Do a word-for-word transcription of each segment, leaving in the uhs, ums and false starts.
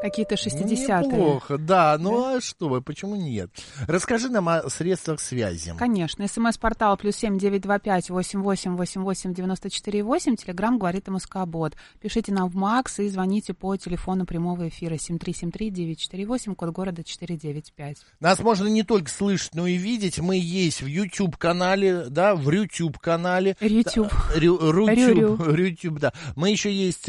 Какие-то шестидесятые. Неплохо, да. Ну Да? а что вы, почему нет? Расскажи нам о средствах связи. Конечно. СМС-портал плюс семь девять два пять восемь восемь восемь восемь девяносто четыре восемь. Телеграм говорит МСК-бот. Пишите нам в МАКС и звоните по телефону прямого эфира семь три семь три девять четыре восемь, код города четыре девять пять. Нас можно не только слышать, но и видеть. Мы есть в YouTube-канале, да, в Рютюб-канале. Рютюб. Рютюб, Рютюб, да. Мы еще есть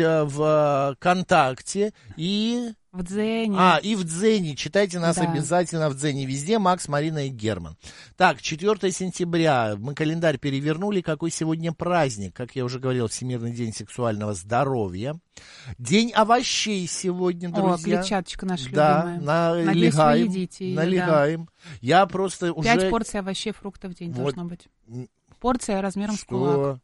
в ВКонтакте и... В Дзене. А, и в Дзене. Читайте нас Да. обязательно в Дзене. Везде Макс, Марина и Герман. Так, четвёртое сентября. Мы календарь перевернули. Какой сегодня праздник? Как я уже говорил, Всемирный день сексуального здоровья. День овощей сегодня, друзья. О, клетчаточка наша да, любимая. налегаем, Надеюсь, вы едите ее, налегаем. Да. Я просто уже... Пять порций овощей, фруктов в день вот. должно быть. Порция размером Что? с кулак.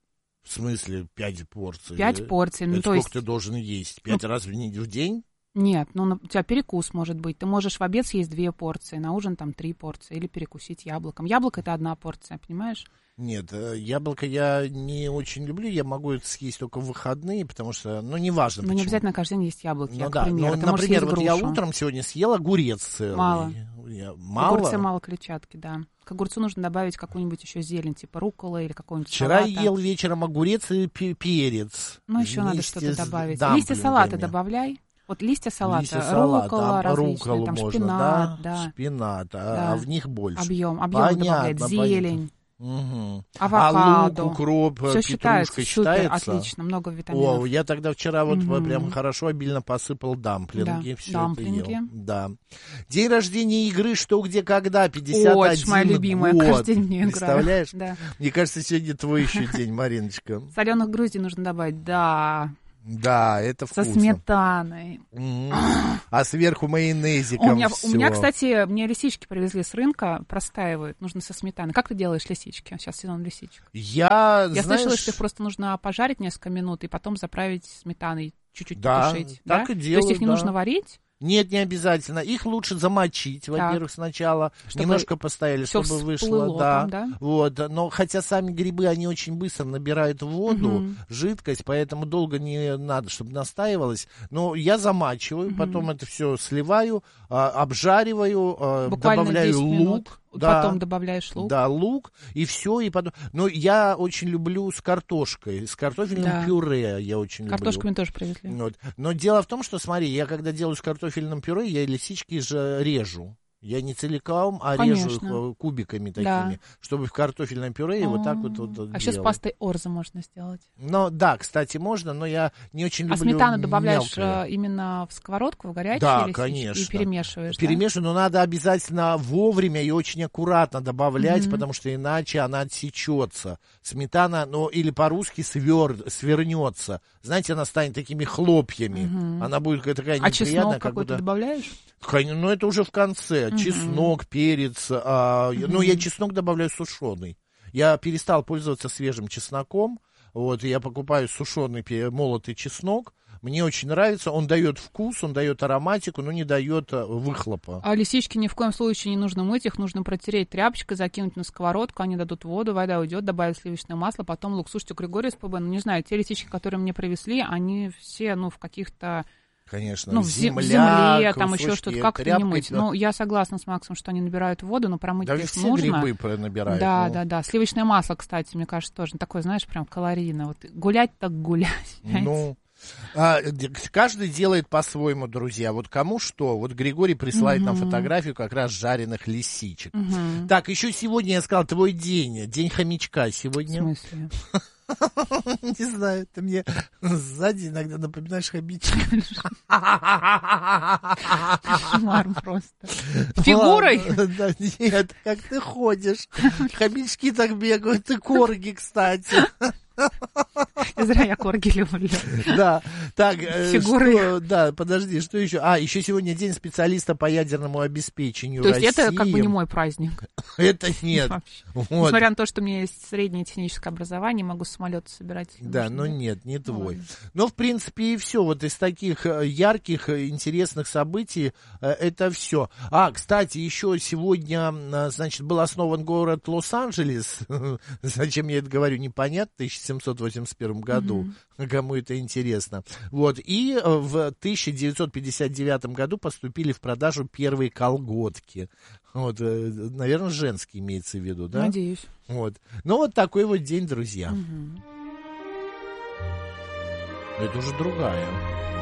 В смысле пять порций? Пять порций. Ну, это то сколько есть... ты должен есть? Пять ну... раз в, в день? Нет, ну у тебя перекус может быть. Ты можешь в обед съесть две порции, на ужин там три порции, или перекусить яблоком. Яблоко — это одна порция, понимаешь? Нет, яблоко я не очень люблю, я могу это съесть только в выходные, потому что, ну, неважно. Ну, не обязательно каждый день есть яблоки, ну, я, да. к примеру. Ну, ты например, вот грушу. я утром сегодня съел огурец целый. Мало. Я... Мало? Огурцы мало клетчатки, да. К огурцу нужно добавить какую-нибудь еще зелень, типа руккола или какого-нибудь Вчера салата. ел вечером огурец и перец. Ну, еще надо что-то добавить. Дамплингами. Листья салата добавляй. Вот листья салата, листья салата, руккола а, различные, там можно, шпинат, да, да. шпинат, а, да. а в них больше. Объем, объем понятно, добавляет, зелень, угу. авокадо. А лук, укроп, все петрушка считается, считается? Супер, отлично, много витаминов. О, я тогда вчера вот угу. прям хорошо, обильно посыпал дамплинги. Да, все дамплинги. Это ел. Да. День рождения игры «Что, где, когда», пятьдесят один Ой, моя любимая, год. каждый день мне играю. Представляешь? Да. Мне кажется, сегодня твой еще день, Мариночка. Соленых груздей нужно добавить, да. Да, это вкусно. Со сметаной. Mm-hmm. А сверху майонезиком у меня, все. у меня, кстати, мне лисички привезли с рынка, простаивают, нужно со сметаной. Как ты делаешь лисички? Сейчас сезон лисичек. Я, Я знаешь... слышала, что их просто нужно пожарить несколько минут и потом заправить сметаной, чуть-чуть да, потушить. так да? и делаю, То есть их не да. нужно варить? Нет, не обязательно. Их лучше замочить, во-первых, сначала. Чтобы немножко постояли, чтобы вышло. Да. Там, да? Вот. Но хотя сами грибы, они очень быстро набирают воду, угу. жидкость, поэтому долго не надо, чтобы настаивалось. Но я замачиваю, угу. потом это все сливаю, обжариваю, буквально добавляю лук. Минут. Да, потом добавляешь лук. Да, лук, и все, и потом... Но я очень люблю с картошкой, с картофельным да. пюре я очень Картошку люблю. мне тоже привезли. Вот. Но дело в том, что, смотри, я когда делаю с картофельным пюре, я лисички же режу. Я не целиком, а Конечно. режу их кубиками такими, да. чтобы в картофельном пюре А-а-а. вот так вот, вот А делал. еще с пастой орза можно сделать. Ну, да, кстати, можно, но я не очень а люблю сметану добавляешь мелкое. именно в сковородку, в горячую? Да, или конечно. И перемешиваешь, Перемешиваю, да? Но надо обязательно вовремя и очень аккуратно добавлять, mm-hmm. потому что иначе она отсечется. Сметана, ну, или по-русски свер... свернется. Знаете, она станет такими хлопьями. Mm-hmm. Она будет такая неприятная. А чеснок как какой-то будто... добавляешь? Ну, это уже в конце. Mm-hmm. Чеснок, перец. А, mm-hmm. Ну, я чеснок добавляю сушеный. Я перестал пользоваться свежим чесноком. Вот, я покупаю сушеный молотый чеснок. Мне очень нравится. Он дает вкус, он дает ароматику, но не дает выхлопа. А лисички ни в коем случае не нужно мыть. Их нужно протереть тряпочкой, закинуть на сковородку. Они дадут воду, вода уйдет, добавить сливочное масло, потом лук. Слушайте, у Григория СПБ, ну, не знаю, те лисички, которые мне привезли, они все, ну, в каких-то... Конечно, ну, в земля, земле, там еще что-то, как это не мыть. Но... Ну, я согласна с Максом, что они набирают воду, но промыть да, их все нужно. грибы набирают. Да, ну. да, да. Сливочное масло, кстати, мне кажется, тоже такое, знаешь, прям калорийное. Вот гулять так гулять. Ну, а, каждый делает по-своему, друзья. Вот кому что. Вот Григорий присылает угу. нам фотографию как раз жареных лисичек. Угу. Так, еще сегодня я сказал твой день, день хомячка сегодня. В смысле? Не знаю, ты мне сзади иногда напоминаешь хомячка. Кошмар просто. Фигурой? Да, нет, как ты ходишь. Хомячки так бегают, и корги, кстати. Не зря я корги люблю. Да, так, Фигуры. Что, да, подожди, что еще? А, еще сегодня день специалиста по ядерному обеспечению То России. есть это как бы не мой праздник? Это нет. Вот. Несмотря на то, что у меня есть среднее техническое образование, могу самолеты собирать. Да, но нет, не твой. Ладно. Но, в принципе, и все. Вот из таких ярких, интересных событий это все. А, кстати, еще сегодня, значит, был основан город Лос-Анджелес. Зачем я это говорю, непонятно. В тысяча семьсот восемьдесят первом году, uh-huh. кому это интересно. Вот, и в тысяча девятьсот пятьдесят девятом году поступили в продажу первые колготки. Вот, наверное, женские имеется в виду, да? Надеюсь. Вот. Ну, вот такой вот день, друзья. Uh-huh. Это уже другая.